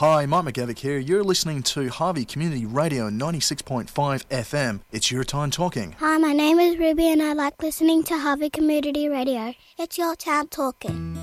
Hi, Mike McGavick here. You're listening to Harvey Community Radio 96.5 FM. It's your time talking. Hi, my name is Ruby and I like listening to Harvey Community Radio. It's your time talking.